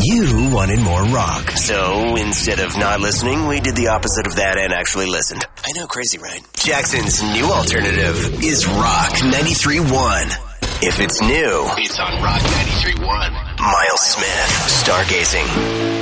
You wanted more rock. So instead of not listening, we did the opposite of that and actually listened. I know, crazy, right? Jackson's new alternative is Rock 93.1. If it's new, it's on Rock 93.1. Miles Smith, Stargazing.